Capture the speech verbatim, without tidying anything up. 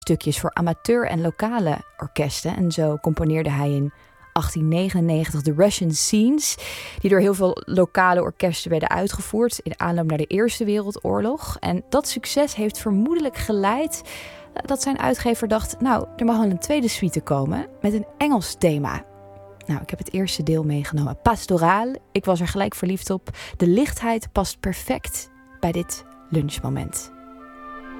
stukjes voor amateur en lokale orkesten. En zo componeerde hij in achttien negenennegentig de Russian Scenes, die door heel veel lokale orkesten werden uitgevoerd in aanloop naar de Eerste Wereldoorlog. En dat succes heeft vermoedelijk geleid dat zijn uitgever dacht, nou, er mag wel een tweede suite komen met een Engels thema. Nou, ik heb het eerste deel meegenomen, Pastoraal. Ik was er gelijk verliefd op. De lichtheid past perfect bij dit lunchmoment.